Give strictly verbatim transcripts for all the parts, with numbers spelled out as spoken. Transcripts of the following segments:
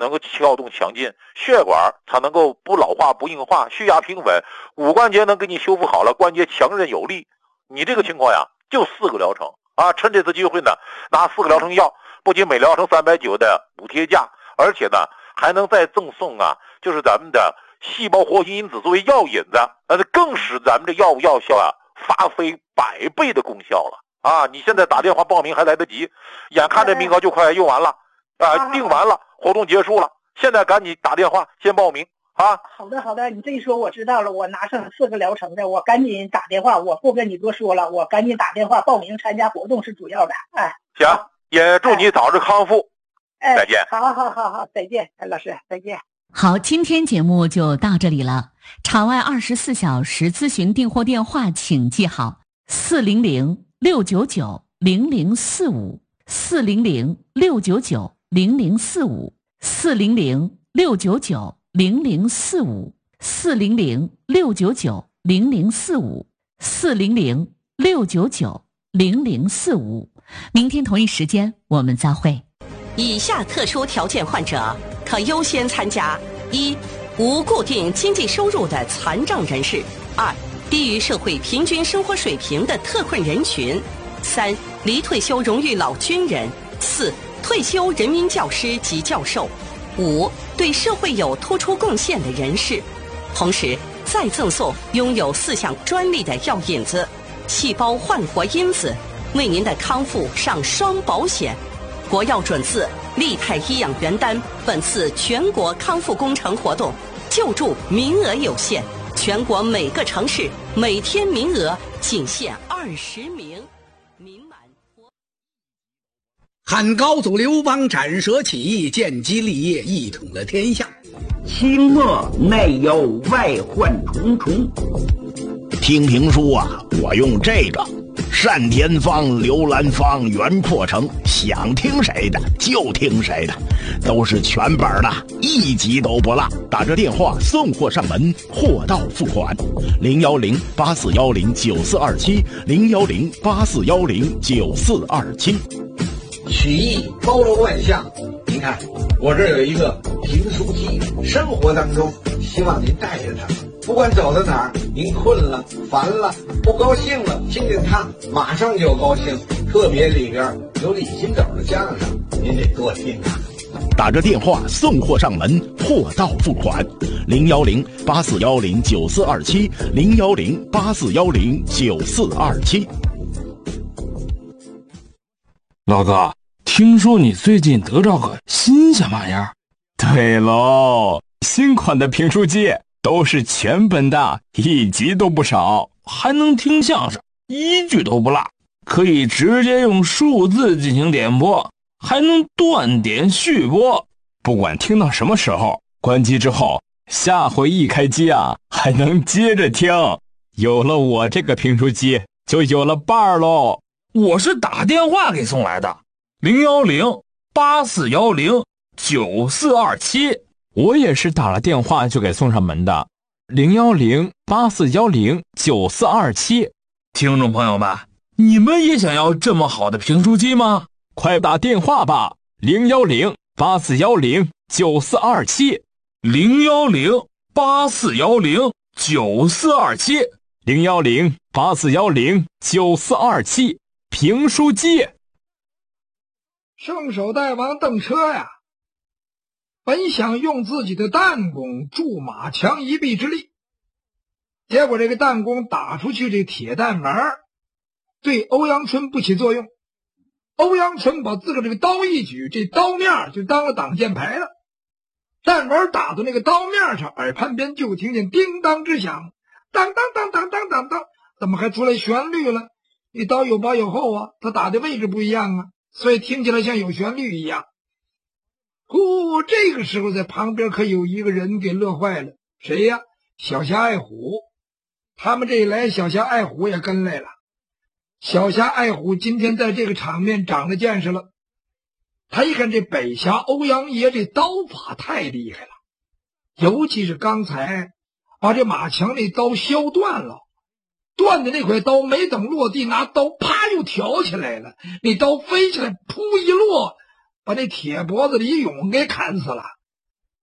能够跳动强劲，血管它能够不老化不硬化，血压平稳，骨关节能给你修复好了，关节强韧有力。你这个情况呀，就四个疗程啊！趁这次机会呢，拿四个疗程药，不仅每疗程三百九的补贴价，而且呢还能再赠送啊，就是咱们的细胞活性因子作为药引子，那更使咱们这药物药效啊发挥百倍的功效了啊！你现在打电话报名还来得及，眼看这名额就快用完了啊，定完了，活动结束了，现在赶紧打电话先报名啊！ 好的好的，你这一说我知道了，我拿上四个疗程的，我赶紧打电话，我不跟你多说了，我赶紧打电话报名参加活动是主要的。哎， 行，也祝你早日康复。 哎， 再见。 好好好好，再见，老师，再见。 好，今天节目就到这里了。场外二十四小时咨询订货电话请记好：四零零六九九零零四五，四零零六九九零零四五，四零零六九九零零四五，四零零六九九零零四五，四零零六九九零零四五。明天同一时间我们再会。 以下特殊条件患者可优先参加：一、无固定经济收入的残障人士；二、低于社会平均生活水平的特困人群；三、离退休荣誉老军人；四、退休人民教师及教授；五、对社会有突出贡献的人士。同时，再赠送拥有四项专利的药引子、细胞焕活因子，为您的康复上双保险。国药准字利泰医养原丹本次全国康复工程活动救助名额有限，全国每个城市每天名额仅限二十名。名满汉高祖刘邦斩蛇起义，建基立业，一统了天下。 清末内忧外患重重。 听评书啊，我用这个单田芳、刘兰芳、袁阔成，想听谁的就听谁的，都是全本的，一集都不落。打这电话送货上门，货到付款。零幺零八四幺零九四二七，零幺零八四幺零九四二七。 曲艺包罗万象，您看我这有一个评书机，生活当中希望您带着它，不管走到哪儿，您困了、烦了、不高兴了，听听它，马上就高兴。特别里边有李金斗的相声，您得多听啊。 打着电话送货上门，货到付款。零幺零八四幺零九四二七，零幺零八四幺零九四二七。 老哥，听说你最近得着个新鲜玩意儿？ 对喽，新款的评书机都是全本的，一集都不少， 还能听相声，一句都不落，可以直接用数字进行点播，还能断点续播。 不管听到什么时候，关机之后，下回一开机啊，还能接着听。有了我这个评书机，就有了伴儿喽。 我是打电话给送来的，零幺零八四幺零九四二七。 我也是打了电话就给送上门的，零幺零八四幺零九四二七。 听众朋友们，你们也想要这么好的评书机吗？ 快打电话吧，零幺零八四幺零九四二七， 零幺零八四幺零九四二七， 零幺零八四幺零九四二七。评书机。 圣手大王邓车呀，本想用自己的弹弓助马强一臂之力，结果这个弹弓打出去，这铁弹丸对欧阳春不起作用。欧阳春把自个这个刀一举，这刀面就当了挡箭牌了。弹丸打到那个刀面上，耳畔边就听见叮当之响，当当当当当当当，怎么还出来旋律了？你刀有薄有厚啊，它打的位置不一样啊，所以听起来像有旋律一样。呼，这个时候在旁边可有一个人给乐坏了，谁呀？小侠爱虎。他们这一来，小侠爱虎也跟来了。小侠爱虎今天在这个场面长了见识了，他一看这北侠欧阳爷这刀法太厉害了，尤其是刚才把这马强那刀削断了，断的那块刀没等落地，拿刀啪又挑起来了，那刀飞起来扑一落，把那铁脖子李勇给砍死了。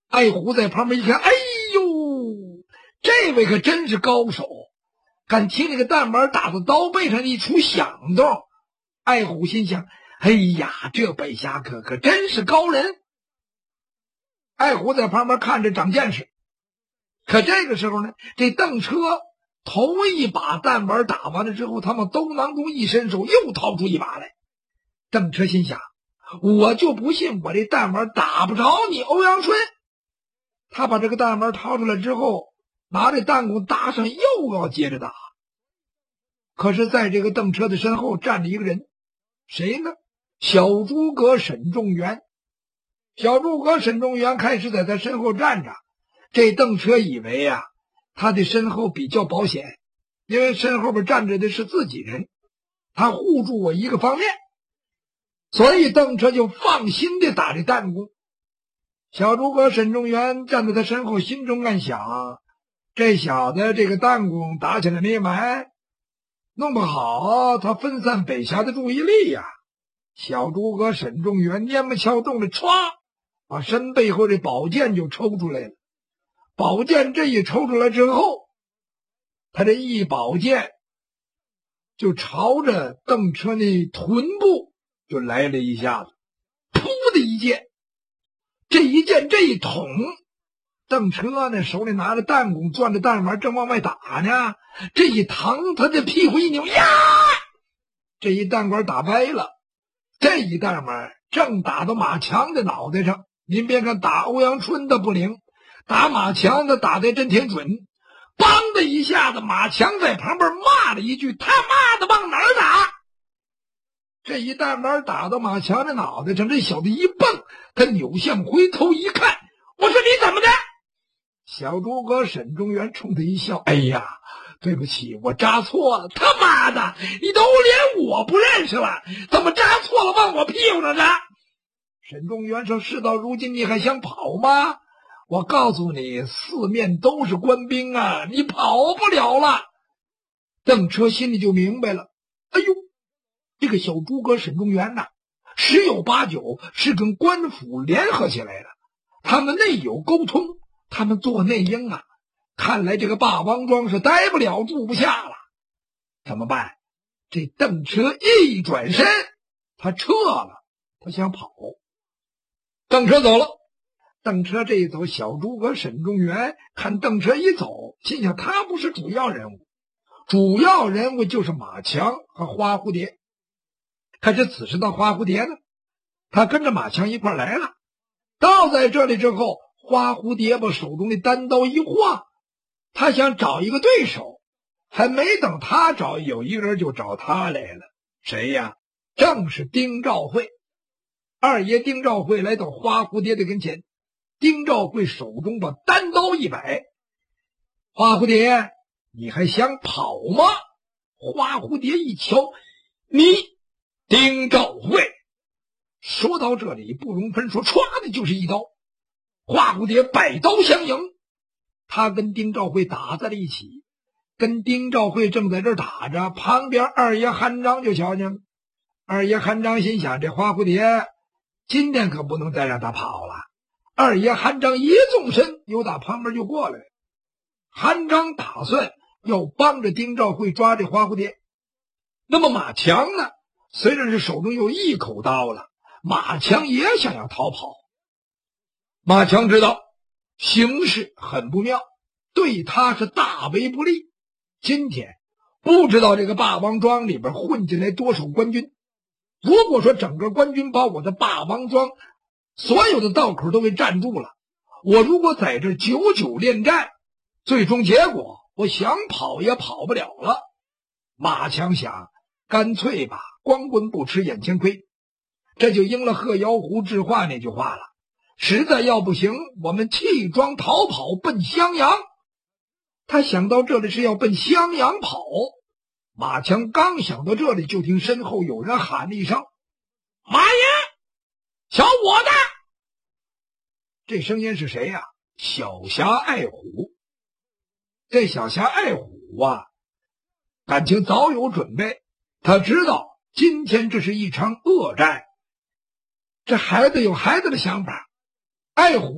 爱虎在旁边一看，哎呦，这位可真是高手，敢听那个弹丸打到刀背上一出响动。爱虎心想，哎呀，这北侠客可真是高人。爱虎在旁边看着长见识。可这个时候呢，这邓车头一把弹丸打完了之后，他往兜囊中一伸手，又掏出一把来。邓车心想，我就不信我这弹丸打不着你欧阳春。他把这个弹丸掏出来之后，拿着弹弓搭上，又要接着打。可是在这个邓车的身后站着一个人，谁呢？小诸葛沈仲元。小诸葛沈仲元开始在他身后站着，这邓车以为啊，他的身后比较保险，因为身后边站着的是自己人，他护住我一个方面，所以邓车就放心的打这弹弓。小诸葛沈仲元站在他身后，心中暗想，这小子这个弹弓打起来没埋，弄不好他分散北侠的注意力呀。小诸葛沈仲元蔫不敲动了，歘，把身背后的宝剑就抽出来了。宝剑这一抽出来之后，他这一宝剑就朝着邓车那臀部就来了一下子，噗的一剑，这一剑这一捅，邓车呢手里拿着弹弓，攥着弹丸正往外打呢，这一疼，他的屁股一扭，呀，这一弹丸打歪了，这一弹丸正打到马强的脑袋上。您别看打欧阳春的不灵，打马强的打得真挺准。梆的一下子，马强在旁边骂了一句，他妈的往哪儿打。这一弹丸打到马强的脑袋上，这小子一蹦，他扭向回头一看，我说你怎么的？小诸葛沈仲元冲他一笑，哎呀，对不起，我扎错了。他妈的，你都连我不认识了，怎么扎错了往我屁股上扎？沈仲元说，事到如今你还想跑吗？我告诉你，四面都是官兵啊，你跑不了了。邓车心里就明白了，哎呦，这个小诸葛沈仲元呐，十有八九是跟官府联合起来的，他们内有沟通，他们做内应啊。看来这个霸王庄是待不了，住不下了。怎么办？这邓车一转身，他撤了，他想跑。邓车走了，邓车这一走，小诸葛沈仲元看邓车一走，心想他不是主要人物，主要人物就是马强和花蝴蝶。可是此时的花蝴蝶呢，他跟着马强一块来了。到在这里之后，花蝴蝶把手中的单刀一晃，他想找一个对手，还没等他找，有一个人就找他来了。谁呀？正是丁兆会。二爷丁兆会来到花蝴蝶的跟前，丁兆会手中把单刀一摆，花蝴蝶，你还想跑吗？花蝴蝶一瞧，你丁兆会。说到这里，不容分说，唰的就是一刀，花蝴蝶百刀相迎，他跟丁兆会打在了一起。跟丁兆会正在这打着，旁边二爷韩章就瞧见了。二爷韩章心想，这花蝴蝶今天可不能再让他跑了。二爷韩章一纵身，又打旁边就过来了。韩章打算要帮着丁兆会抓这花蝴蝶。那么马强呢，虽然是手中有一口刀了，马强也想要逃跑。马强知道形势很不妙，对他是大为不利。今天不知道这个霸王庄里边混进来多少官军，如果说整个官军把我的霸王庄所有的道口都给占住了，我如果在这久久恋战，最终结果我想跑也跑不了了。马强想，干脆吧，光棍不吃眼前亏，这就应了贺瑶湖智化那句话了，实在要不行，我们弃庄逃跑奔襄阳。他想到这里是要奔襄阳跑，马强刚想到这里，就听身后有人喊了一声，马爷，小伙子。这声音是谁呀、啊？小侠爱虎。这小侠爱虎啊，感情早有准备，他知道今天这是一场恶战。这孩子有孩子的想法，爱虎